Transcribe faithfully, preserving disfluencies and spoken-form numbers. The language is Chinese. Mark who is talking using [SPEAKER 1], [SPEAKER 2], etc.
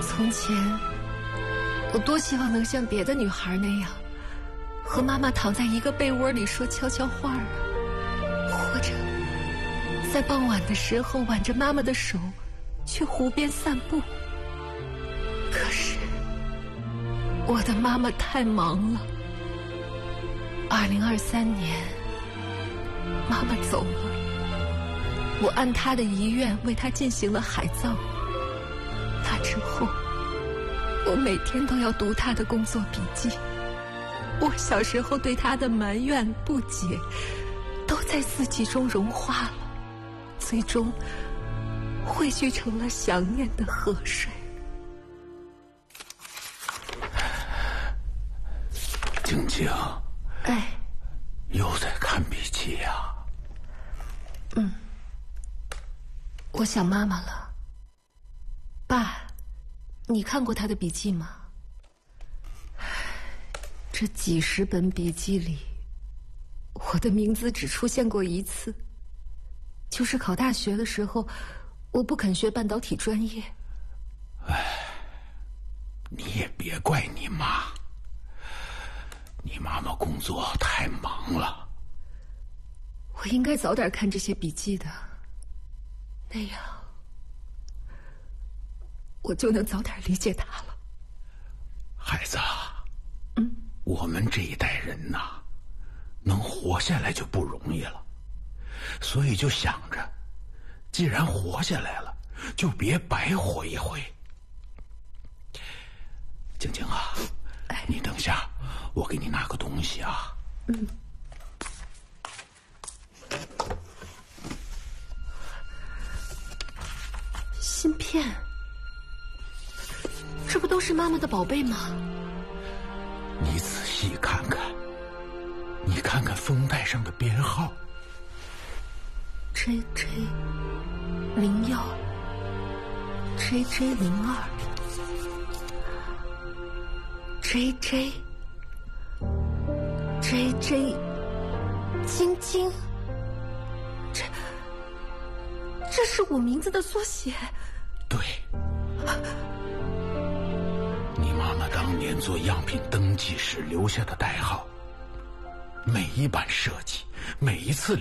[SPEAKER 1] 从前，我多希望能像别的女孩那样，和妈妈躺在一个被窝里说悄悄话啊，或者在傍晚的时候挽着妈妈的手去湖边散步。可是，我的妈妈太忙了。二零二三年，妈妈走了。我按她的遗愿为她进行了海葬。那之后，我每天都要读她的工作笔记。我小时候对她的埋怨不解，都在字迹中融化了，最终汇聚成了想念的河水。
[SPEAKER 2] 静静，
[SPEAKER 1] 哎，
[SPEAKER 2] 又在看笔记呀？
[SPEAKER 1] 嗯，我想妈妈了。爸，你看过她的笔记吗？这几十本笔记里，我的名字只出现过一次，就是考大学的时候，我不肯学半导体专业。
[SPEAKER 2] 哎，你也别怪你妈，你妈妈工作太忙了。
[SPEAKER 1] 我应该早点看这些笔记的，那样我就能早点理解她了。
[SPEAKER 2] 孩子，
[SPEAKER 1] 嗯，
[SPEAKER 2] 我们这一代人呐，能活下来就不容易了，所以就想着，既然活下来了，就别白活一回。静静啊，
[SPEAKER 1] 哎，
[SPEAKER 2] 你等下，我给你拿个东西啊。
[SPEAKER 1] 嗯。芯片，这不都是妈妈的宝贝吗？
[SPEAKER 2] 你仔细看看，你看看封带上的编号
[SPEAKER 1] J J 零幺 J J 零二 J J J J 晶晶，这这是我名字的缩写。
[SPEAKER 2] 对，你妈妈当年做样品登记时留下的代号，每一版设计，每一次